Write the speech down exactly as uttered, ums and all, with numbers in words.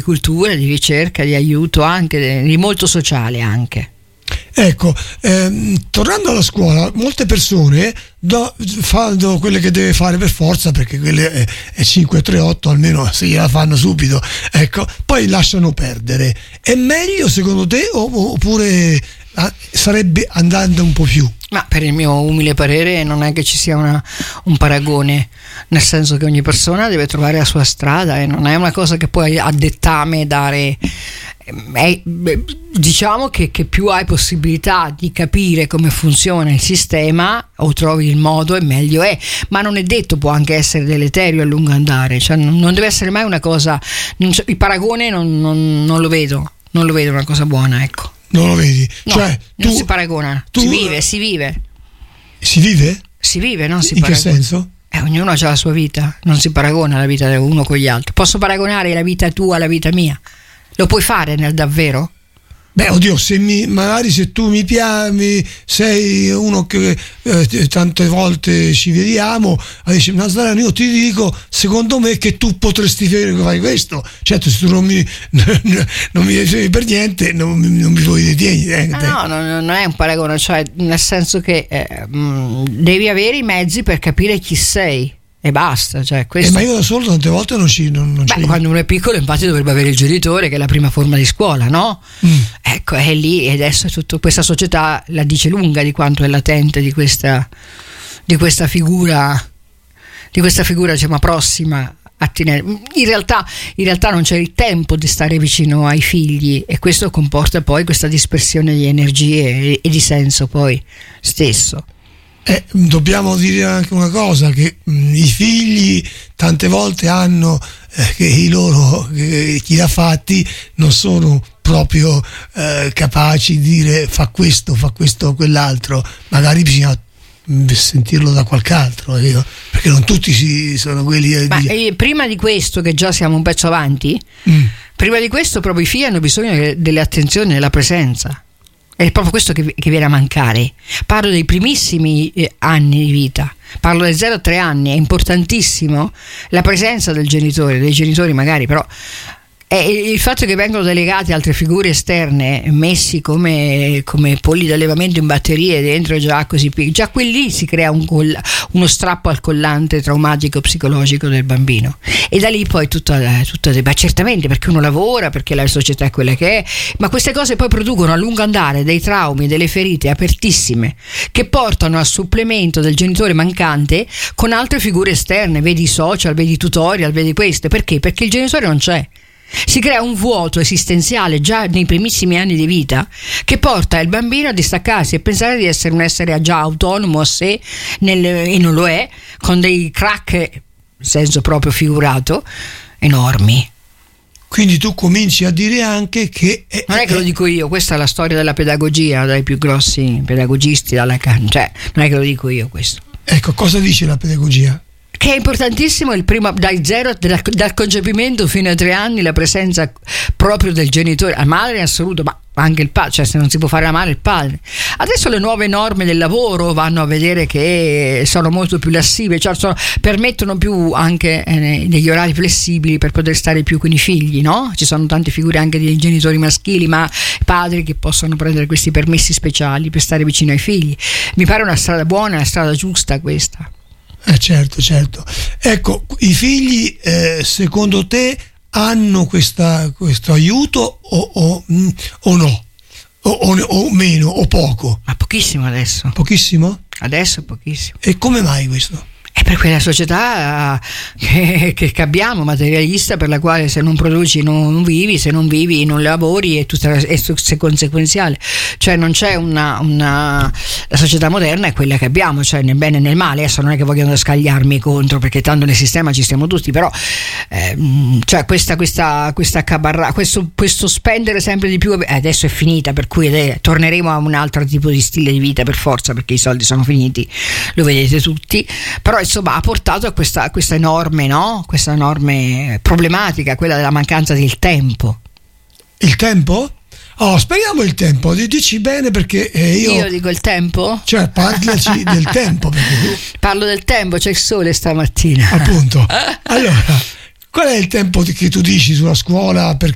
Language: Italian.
cultura, di ricerca, di aiuto, anche di molto sociale anche. Ecco, ehm, tornando alla scuola, molte persone do, fanno quelle che deve fare per forza, perché quelle è, è cinque tre otto, almeno se gliela fanno subito, ecco, poi lasciano perdere. È meglio secondo te o, oppure ah, sarebbe andando un po' più? Ma per il mio umile parere non è che ci sia una, un paragone, nel senso che ogni persona deve trovare la sua strada e non è una cosa che puoi a dettame dare. È, diciamo che, che più hai possibilità di capire come funziona il sistema o trovi il modo e meglio è, ma non è detto, può anche essere deleterio a lungo andare, cioè non, non deve essere mai una cosa, non, il paragone non, non, non lo vedo, non lo vedo una cosa buona, ecco. Non lo vedi? No, cioè, non tu, si paragona, tu, si vive, si vive. Si vive? Si vive, non si In paragona. che senso? Eh, ognuno ha la sua vita, non si paragona la vita di uno con gli altri. Posso paragonare la vita tua alla vita mia? Lo puoi fare nel davvero? Beh, oddio, se mi, magari se tu mi piaci, sei uno che eh, tante volte ci vediamo, dici, Nazareno, io ti dico, secondo me che tu potresti fare questo. Certo, se tu non mi, non mi sei per niente, non, non mi puoi dire niente. No, no, no, non è un paragone, cioè nel senso che eh, mh, devi avere i mezzi per capire chi sei. E basta, cioè questo. Eh, ma io da solo tante volte non ci non, non Beh, ci... quando uno è piccolo infatti dovrebbe avere il genitore, che è la prima forma di scuola, no? Mm. Ecco, è lì, e adesso è tutto, questa società la dice lunga di quanto è latente di questa di questa figura di questa figura diciamo prossima a tenere. In realtà, in realtà non c'è il tempo di stare vicino ai figli e questo comporta poi questa dispersione di energie e, e di senso poi stesso. Eh, dobbiamo dire anche una cosa, che mh, i figli tante volte hanno eh, che i loro eh, chi l'ha fatti non sono proprio eh, capaci di dire fa questo, fa questo o quell'altro, magari bisogna mh, sentirlo da qualche altro, eh, perché non tutti si, sono quelli eh, Ma di... eh, prima di questo, che già siamo un pezzo avanti, mm. prima di questo proprio i figli hanno bisogno delle attenzioni e della presenza. È proprio questo che, che viene a mancare. Parlo dei primissimi eh, anni di vita, parlo dai zero a tre anni. È importantissimo la presenza del genitore, dei genitori magari, però è il fatto che vengono delegate altre figure esterne, messi come, come polli d'allevamento in batterie dentro, già così già quelli si crea un coll- uno strappo al collante traumatico psicologico del bambino, e da lì poi tutto, tutto beh, certamente perché uno lavora, perché la società è quella che è, ma queste cose poi producono a lungo andare dei traumi, delle ferite apertissime che portano al supplemento del genitore mancante con altre figure esterne, vedi i social, vedi i tutorial, vedi queste. Perché? Perché il genitore non c'è. Si crea un vuoto esistenziale già nei primissimi anni di vita che porta il bambino a distaccarsi e pensare di essere un essere già autonomo a sé nel, e non lo è, con dei crack, in senso proprio figurato, enormi. Quindi tu cominci a dire anche che è, non è che lo dico io, questa è la storia della pedagogia dai più grossi pedagogisti, dalla, cioè non è che lo dico io questo. Ecco, cosa dice la pedagogia? Che è importantissimo il primo, dai zero, dal, dal concepimento fino ai tre anni, la presenza proprio del genitore, la madre in assoluto, ma anche il padre, cioè se non si può fare la madre, il padre. Adesso le nuove norme del lavoro vanno a vedere che sono molto più lassive, cioè sono, permettono più anche eh, degli orari flessibili per poter stare più con i figli, no? Ci sono tante figure anche di genitori maschili, ma padri che possono prendere questi permessi speciali per stare vicino ai figli. Mi pare una strada buona, una strada giusta questa. Eh certo, certo. Ecco, i figli eh, secondo te hanno questa, questo aiuto o, o, o no? O, o, o meno, o poco? Ma pochissimo adesso. Pochissimo? Adesso pochissimo. E come mai questo? È per quella società che, che abbiamo, materialista, per la quale se non produci non vivi, se non vivi non lavori, e tutto è conseguenziale. Cioè non c'è una, una la società moderna è quella che abbiamo, cioè nel bene e nel male. Adesso non è che vogliono scagliarmi contro, perché tanto nel sistema ci stiamo tutti, però eh, cioè questa questa questa cabarra, questo, questo spendere sempre di più eh, adesso è finita, per cui eh, torneremo a un altro tipo di stile di vita per forza, perché i soldi sono finiti, lo vedete tutti. Però insomma ha portato a questa, questa enorme, no? Questa enorme problematica, quella della mancanza del tempo. Il tempo? Oh, spieghiamo il tempo, dici bene, perché eh, io... Io dico il tempo? Cioè, parlaci del tempo. Perché tu... Parlo del tempo, c'è il sole stamattina. Appunto. Allora, qual è il tempo che tu dici sulla scuola per